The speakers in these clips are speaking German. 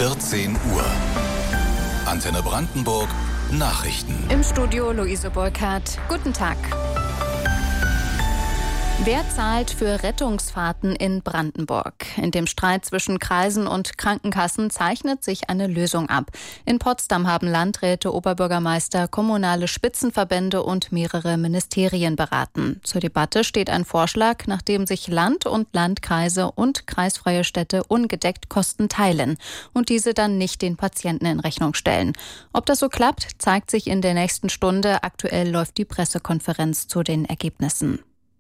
14 Uhr. Antenne Brandenburg, Nachrichten. Im Studio Luise Burkhardt. Guten Tag. Wer zahlt für Rettungsfahrten in Brandenburg? In dem Streit zwischen Kreisen und Krankenkassen zeichnet sich eine Lösung ab. In Potsdam haben Landräte, Oberbürgermeister, kommunale Spitzenverbände und mehrere Ministerien beraten. Zur Debatte steht ein Vorschlag, nachdem sich Land und Landkreise und kreisfreie Städte ungedeckt Kosten teilen und diese dann nicht den Patienten in Rechnung stellen. Ob das so klappt, zeigt sich in der nächsten Stunde. Aktuell läuft die Pressekonferenz zu den Ergebnissen.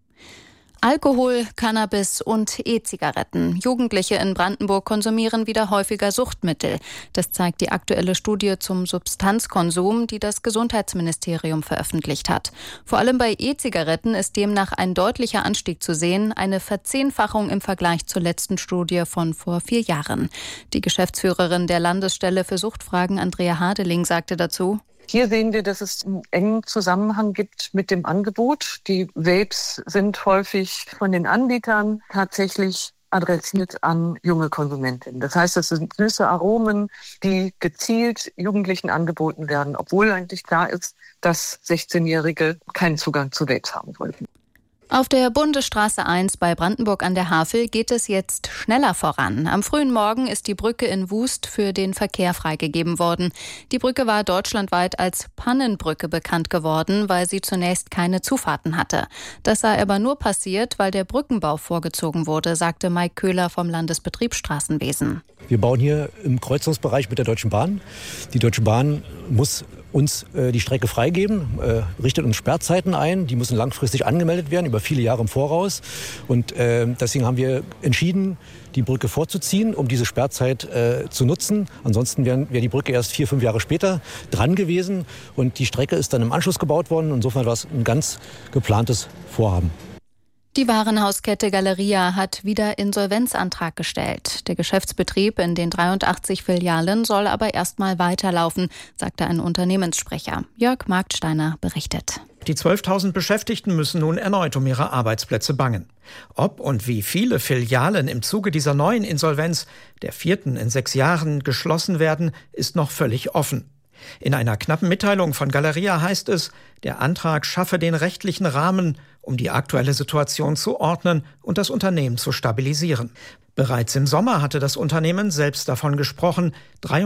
Alkohol, Cannabis und E-Zigaretten. Jugendliche in Brandenburg konsumieren wieder häufiger Suchtmittel. Das zeigt die aktuelle Studie zum Substanzkonsum, die das Gesundheitsministerium veröffentlicht hat. Vor allem bei E-Zigaretten ist demnach ein deutlicher Anstieg zu sehen, eine Verzehnfachung im Vergleich zur letzten Studie von vor 4 Jahren. Die Geschäftsführerin der Landesstelle für Suchtfragen, Andrea Hadeling, sagte dazu: Hier sehen wir, dass es einen engen Zusammenhang gibt mit dem Angebot. Die Vapes sind häufig von den Anbietern tatsächlich adressiert an junge Konsumentinnen. Das heißt, es sind süße Aromen, die gezielt Jugendlichen angeboten werden, obwohl eigentlich klar ist, dass 16-Jährige keinen Zugang zu Vapes haben sollten. Auf der Bundesstraße 1 bei Brandenburg an der Havel geht es jetzt schneller voran. Am frühen Morgen ist die Brücke in Wust für den Verkehr freigegeben worden. Die Brücke war deutschlandweit als Pannenbrücke bekannt geworden, weil sie zunächst keine Zufahrten hatte. Das sei aber nur passiert, weil der Brückenbau vorgezogen wurde, sagte Mike Köhler vom Landesbetrieb Straßenwesen. Wir bauen hier im Kreuzungsbereich mit der Deutschen Bahn. Die Deutsche Bahn muss uns die Strecke freigeben, richtet uns Sperrzeiten ein. Die müssen langfristig angemeldet werden, über viele Jahre im Voraus. Und deswegen haben wir entschieden, die Brücke vorzuziehen, um diese Sperrzeit zu nutzen. Ansonsten wäre die Brücke erst 4-5 Jahre später dran gewesen. Und die Strecke ist dann im Anschluss gebaut worden. Insofern war es ein ganz geplantes Vorhaben. Die Warenhauskette Galeria hat wieder Insolvenzantrag gestellt. Der Geschäftsbetrieb in den 83 Filialen soll aber erstmal weiterlaufen, sagte ein Unternehmenssprecher. Jörg Marksteiner berichtet. Die 12.000 Beschäftigten müssen nun erneut um ihre Arbeitsplätze bangen. Ob und wie viele Filialen im Zuge dieser neuen Insolvenz, der 4. in 6 Jahren, geschlossen werden, ist noch völlig offen. In einer knappen Mitteilung von Galeria heißt es, der Antrag schaffe den rechtlichen Rahmen, um die aktuelle Situation zu ordnen und das Unternehmen zu stabilisieren. Bereits im Sommer hatte das Unternehmen selbst davon gesprochen,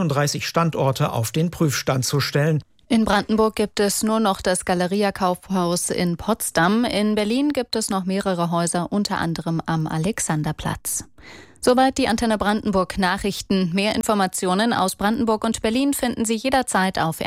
33 Standorte auf den Prüfstand zu stellen. In Brandenburg gibt es nur noch das Galeria-Kaufhaus in Potsdam. In Berlin gibt es noch mehrere Häuser, unter anderem am Alexanderplatz. Soweit die Antenne Brandenburg Nachrichten. Mehr Informationen aus Brandenburg und Berlin finden Sie jederzeit auf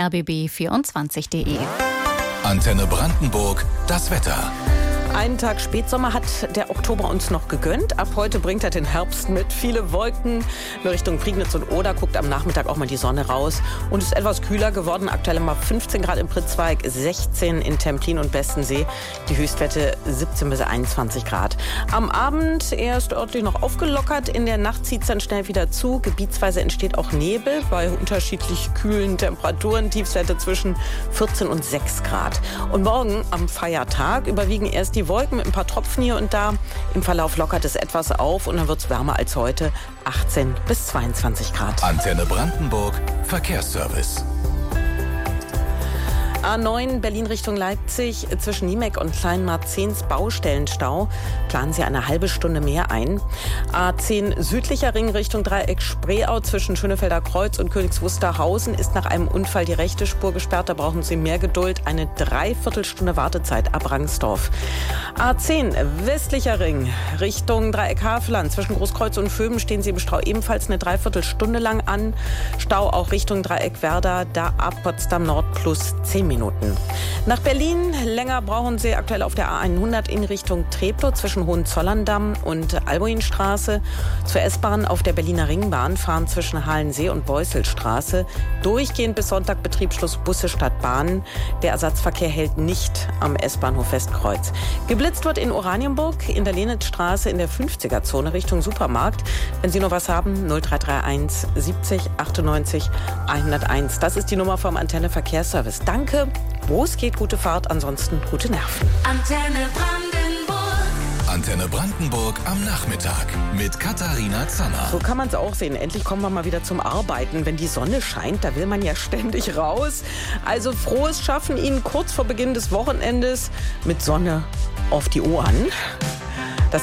rbb24.de. Antenne Brandenburg, das Wetter. Einen Tag Spätsommer hat der Oktober uns noch gegönnt. Ab heute bringt er den Herbst mit. Viele Wolken. Nur Richtung Prignitz und Oder guckt am Nachmittag auch mal die Sonne raus. Und es ist etwas kühler geworden. Aktuell mal 15 Grad in Pritzweig, 16 in Templin und Bestensee. Die Höchstwerte 17 bis 21 Grad. Am Abend erst örtlich noch aufgelockert. In der Nacht zieht es dann schnell wieder zu. Gebietsweise entsteht auch Nebel bei unterschiedlich kühlen Temperaturen. Tiefstwerte zwischen 14 und 6 Grad. Und morgen am Feiertag überwiegen erst die Wolken mit ein paar Tropfen hier und da. Im Verlauf lockert es etwas auf und dann wird es wärmer als heute, 18 bis 22 Grad. Antenne Brandenburg, Verkehrsservice. A9 Berlin Richtung Leipzig zwischen Niemek und Kleinmarzens Baustellenstau. Planen Sie eine halbe Stunde mehr ein. A10 südlicher Ring Richtung Dreieck Spreeau zwischen Schönefelder Kreuz und Königs Wusterhausen ist nach einem Unfall die rechte Spur gesperrt. Da brauchen Sie mehr Geduld. Eine Dreiviertelstunde Wartezeit ab Rangsdorf. A10 westlicher Ring Richtung Dreieck Havelland zwischen Großkreuz und Vöben stehen Sie im Stau ebenfalls eine Dreiviertelstunde lang an. Stau auch Richtung Dreieck Werder, da ab Potsdam Nord plus 10 Minuten. Nach Berlin länger brauchen Sie aktuell auf der A100 in Richtung Treptow zwischen Hohenzollern-Damm und Albuinstraße. Zur S-Bahn auf der Berliner Ringbahn fahren zwischen Halensee und Beuselstraße. Durchgehend bis Sonntag Betriebsschluss Busse statt Bahnen. Der Ersatzverkehr hält nicht am S-Bahnhof Westkreuz. Geblitzt wird in Oranienburg in der Lenitzstraße in der 50er-Zone Richtung Supermarkt. Wenn Sie noch was haben, 0331 70 98 101. Das ist die Nummer vom Antenne Verkehrsservice. Danke. Wo es geht, gute Fahrt, ansonsten gute Nerven. Antenne Antenne Brandenburg am Nachmittag mit Katharina Zanner. So kann man es auch sehen. Endlich kommen wir mal wieder zum Arbeiten. Wenn die Sonne scheint, da will man ja ständig raus. Also frohes Schaffen Ihnen kurz vor Beginn des Wochenendes mit Sonne auf die Ohren. Das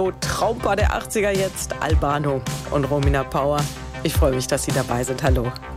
Italo-Traumpaar der 80er jetzt, Albano und Romina Power. Ich freue mich, dass Sie dabei sind. Hallo.